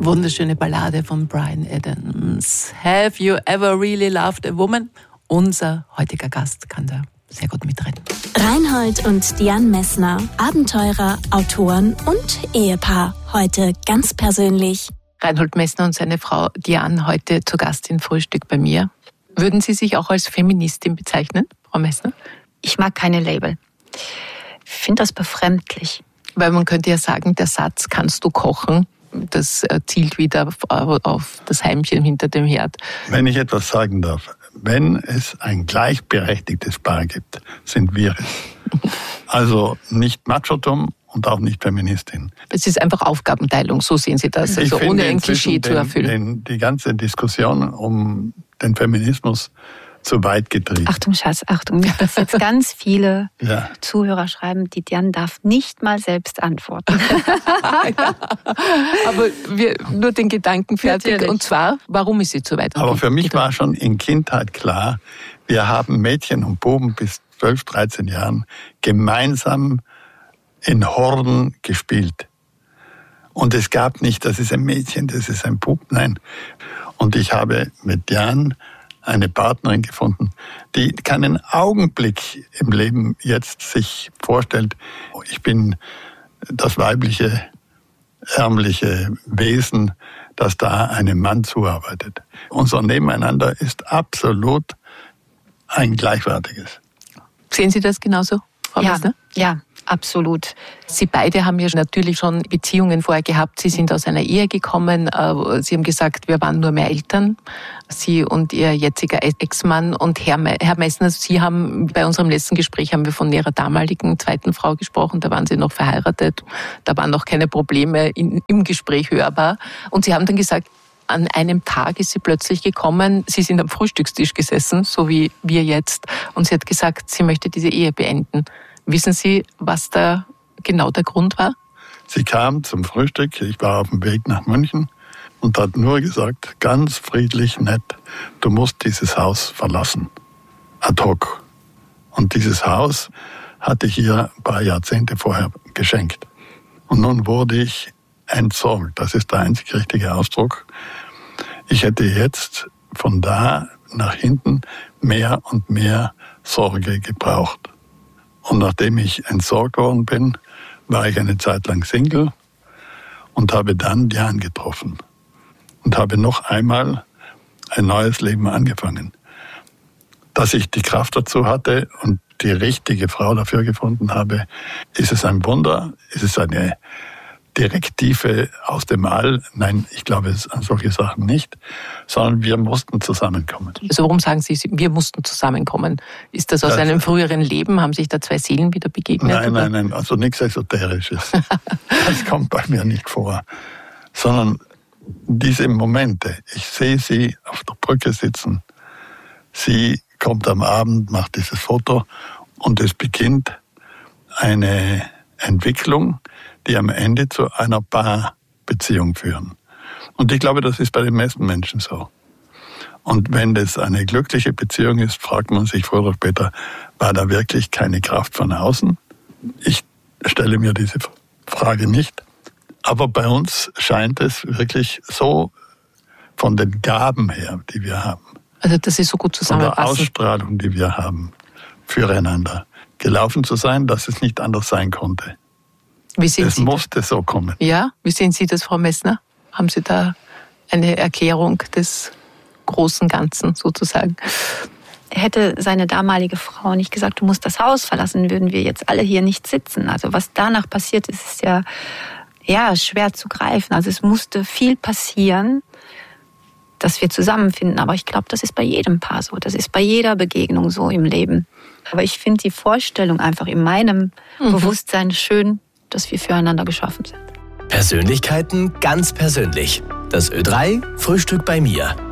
Wunderschöne Ballade von Bryan Adams. Have you ever really loved a woman? Unser heutiger Gast kann da sehr gut mitreden. Reinhold und Diane Messner, Abenteurer, Autoren und Ehepaar. Heute ganz persönlich. Reinhold Messner und seine Frau Diane heute zu Gast in Frühstück bei mir. Würden Sie sich auch als Feministin bezeichnen, Frau Messner? Ich mag keine Label. Ich finde das befremdlich. Weil man könnte ja sagen, der Satz, kannst du kochen, das zielt wieder auf das Heimchen hinter dem Herd. Wenn ich etwas sagen darf, wenn es ein gleichberechtigtes Paar gibt, sind wir es. Also nicht Machotum und auch nicht Feministin. Es ist einfach Aufgabenteilung, so sehen Sie das, also ohne ein Klischee zu erfüllen. Die ganze Diskussion um den Feminismus zu weit getrieben. Achtung, Schatz, Achtung, dass jetzt ganz viele Zuhörer schreiben, die Diane darf nicht mal selbst antworten. Ja. Aber nur den Gedanken fertig. Natürlich. Und zwar, warum ist sie zu weit? Aber für mich war schon in Kindheit klar, wir haben Mädchen und Buben bis 12, 13 Jahren gemeinsam in Horden gespielt. Und es gab nicht, das ist ein Mädchen, das ist ein Bub, nein. Und ich habe mit Diane eine Partnerin gefunden, die keinen Augenblick im Leben jetzt sich vorstellt, ich bin das weibliche, ärmliche Wesen, das da einem Mann zuarbeitet. Unser Nebeneinander ist absolut ein gleichwertiges. Sehen Sie das genauso, Frau Messner? Ja, absolut. Sie beide haben ja natürlich schon Beziehungen vorher gehabt. Sie sind aus einer Ehe gekommen. Sie haben gesagt, wir waren nur mehr Eltern. Sie und Ihr jetziger Ex-Mann. Und Herr Messner, Sie haben bei unserem letzten Gespräch haben wir von Ihrer damaligen zweiten Frau gesprochen. Da waren Sie noch verheiratet. Da waren noch keine Probleme im Gespräch hörbar. Und Sie haben dann gesagt, an einem Tag ist sie plötzlich gekommen. Sie sind am Frühstückstisch gesessen, so wie wir jetzt. Und sie hat gesagt, sie möchte diese Ehe beenden. Wissen Sie, was da genau der Grund war? Sie kam zum Frühstück, ich war auf dem Weg nach München und hat nur gesagt, ganz friedlich, nett, du musst dieses Haus verlassen. Ad hoc. Und dieses Haus hatte ich ihr ein paar Jahrzehnte vorher geschenkt. Und nun wurde ich entsorgt. Das ist der einzig richtige Ausdruck. Ich hätte jetzt von da nach hinten mehr und mehr Sorge gebraucht. Und nachdem ich entsorgt worden bin, war ich eine Zeit lang Single und habe dann Diane getroffen und habe noch einmal ein neues Leben angefangen. Dass ich die Kraft dazu hatte und die richtige Frau dafür gefunden habe, ist es ein Wunder, ist es eine Direktive aus dem All? Nein, ich glaube an solche Sachen nicht, sondern wir mussten zusammenkommen. Also warum sagen Sie, wir mussten zusammenkommen? Ist das aus einem früheren Leben? Haben sich da zwei Seelen wieder begegnet? Nein, also nichts Esoterisches. Das kommt bei mir nicht vor. Sondern diese Momente, ich sehe sie auf der Brücke sitzen, sie kommt am Abend, macht dieses Foto und es beginnt eine Entwicklung, die am Ende zu einer Paarbeziehung führen. Und ich glaube, das ist bei den meisten Menschen so. Und wenn das eine glückliche Beziehung ist, fragt man sich früher oder später, war da wirklich keine Kraft von außen? Ich stelle mir diese Frage nicht. Aber bei uns scheint es wirklich so von den Gaben her, die wir haben. Also dass Sie so gut zusammenpassen. Von der Ausstrahlung, die wir haben, füreinander gelaufen zu sein, dass es nicht anders sein konnte. Es musste so kommen. Ja, wie sehen Sie das, Frau Messner? Haben Sie da eine Erklärung des großen Ganzen sozusagen? Hätte seine damalige Frau nicht gesagt, du musst das Haus verlassen, würden wir jetzt alle hier nicht sitzen. Also was danach passiert ist, ist ja schwer zu greifen. Also es musste viel passieren, dass wir zusammenfinden. Aber ich glaube, das ist bei jedem Paar so. Das ist bei jeder Begegnung so im Leben. Aber ich finde die Vorstellung einfach in meinem Bewusstsein schön, dass wir füreinander geschaffen sind. Persönlichkeiten ganz persönlich. Das Ö3 Frühstück bei mir.